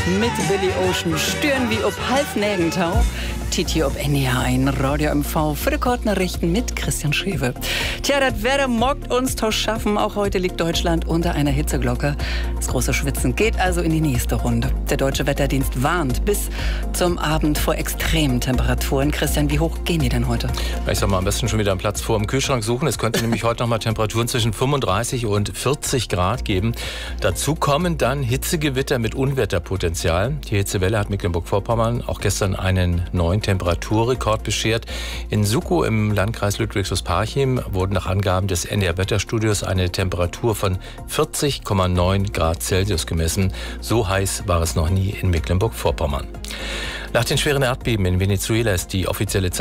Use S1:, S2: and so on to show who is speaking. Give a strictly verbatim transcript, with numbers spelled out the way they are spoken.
S1: mit Billy Ocean stören wie ob halb Nägentau. Titi ob N R ein Radio M V für die Kortnachrichten mit Christian Schewe. Tja, das Wetter mockt uns to schaffen. Auch heute liegt Deutschland unter einer Hitzeglocke. Das große Schwitzen geht also in die nächste Runde. Der Deutsche Wetterdienst warnt bis zum Abend vor extremen Temperaturen. Christian, wie hoch gehen die denn heute?
S2: Ich sag mal, am besten schon wieder einen Platz vor dem Kühlschrank suchen. Es könnte nämlich heute noch mal Temperaturen zwischen fünfunddreißig und vierzig Grad geben. Dazu kommen dann Hitzegewitter mit Unwetterpotenzial. Die Hitzewelle hat Mecklenburg-Vorpommern auch gestern einen neuen Temperaturrekord beschert. In Sukow im Landkreis Ludwigsburg-Parchim wurden nach Angaben des N D R-Wetterstudios eine Temperatur von vierzig Komma neun Grad Celsius gemessen. So heiß war es noch nie in Mecklenburg-Vorpommern. Nach den schweren Erdbeben in Venezuela ist die offizielle